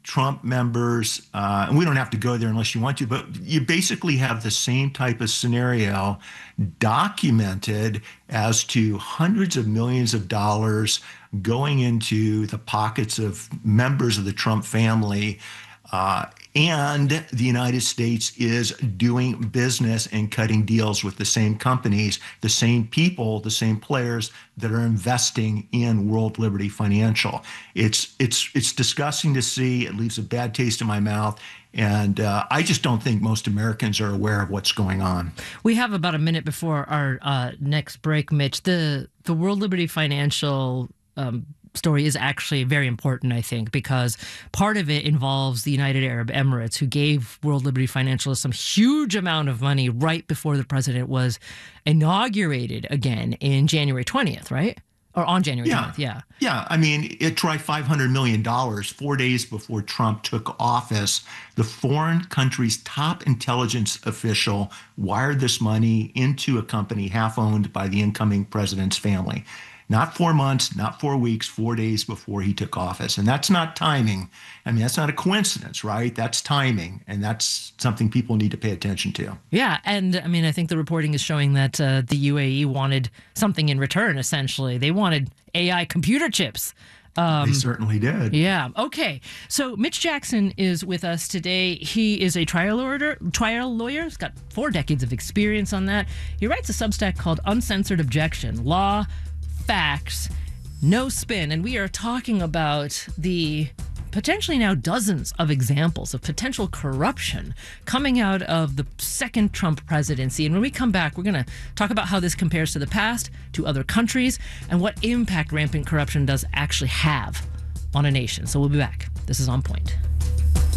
Trump members, and we don't have to go there unless you want to, but you basically have the same type of scenario documented as to hundreds of millions of dollars going into the pockets of members of the Trump family. And the United States is doing business and cutting deals with the same companies, the same people, the same players that are investing in World Liberty Financial. It's disgusting to see. It leaves a bad taste in my mouth. And I just don't think most Americans are aware of what's going on. We have about a minute before our next break, Mitch. The World Liberty Financial story is actually very important, I think, because part of it involves the United Arab Emirates, who gave World Liberty Financial some huge amount of money right before the president was inaugurated again in January 20th, right? Or on January 20th, yeah. Yeah, I mean, it tried $500 million 4 days before Trump took office. The foreign country's top intelligence official wired this money into a company half owned by the incoming president's family. Not 4 months, not 4 weeks, 4 days before he took office. And that's not timing. I mean, that's not a coincidence, right? That's timing. And that's something people need to pay attention to. Yeah. And I mean, I think the reporting is showing that the UAE wanted something in return, essentially. They wanted AI computer chips. They certainly did. Yeah. Okay. So Mitch Jackson is with us today. He is a trial lawyer. He's got 4 decades of experience on that. He writes a Substack called Uncensored Objection: Law, Facts, No Spin. And we are talking about the potentially now dozens of examples of potential corruption coming out of the second Trump presidency. And when we come back, we're going to talk about how this compares to the past, to other countries, and what impact rampant corruption does actually have on a nation. So we'll be back. This is On Point.